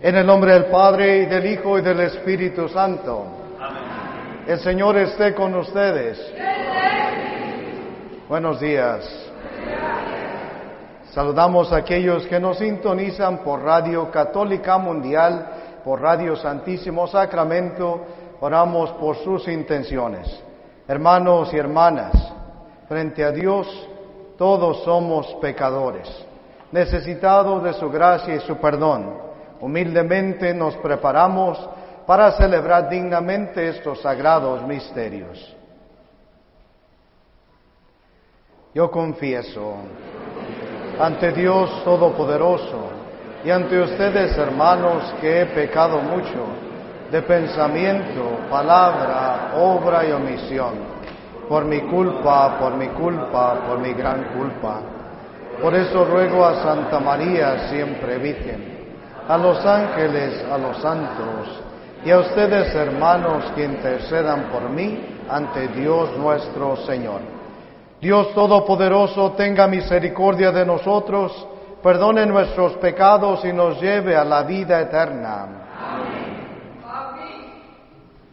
En el nombre del Padre, y del Hijo, y del Espíritu Santo. Amén. El Señor esté con ustedes. Buenos días. Saludamos a aquellos que nos sintonizan por Radio Católica Mundial, por Radio Santísimo Sacramento. Oramos por sus intenciones. Hermanos y hermanas, frente a Dios todos somos pecadores, necesitados de su gracia y su perdón. Humildemente nos preparamos para celebrar dignamente estos sagrados misterios. Yo confieso ante Dios Todopoderoso y ante ustedes, hermanos, que he pecado mucho de pensamiento, palabra, obra y omisión, por mi culpa, por mi gran culpa. Por eso ruego a Santa María, siempre Virgen, a los ángeles, a los santos, y a ustedes, hermanos, que intercedan por mí ante Dios nuestro Señor. Dios Todopoderoso tenga misericordia de nosotros, perdone nuestros pecados y nos lleve a la vida eterna.